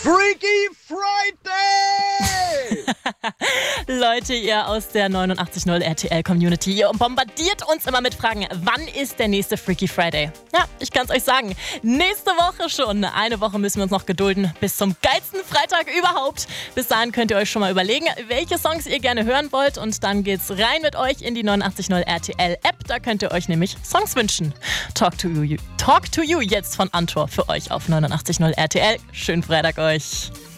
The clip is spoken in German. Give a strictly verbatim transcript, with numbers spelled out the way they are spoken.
Freaky Friday! Leute, ihr aus der neunundachtzig Komma null R T L-Community, ihr bombardiert uns immer mit Fragen, wann ist der nächste Freaky Friday? Ja, ich kann's euch sagen, nächste Woche schon. Eine Woche müssen wir uns noch gedulden, bis zum geilsten Freitag überhaupt. Bis dahin könnt ihr euch schon mal überlegen, welche Songs ihr gerne hören wollt, und dann geht's rein mit euch in die neunundachtzig Komma null R T L-App. Da könnt ihr euch nämlich Songs wünschen. Talk to you, Talk to you jetzt von Antor für euch auf neunundachtzig Komma null R T L. Schönen Freitag euch.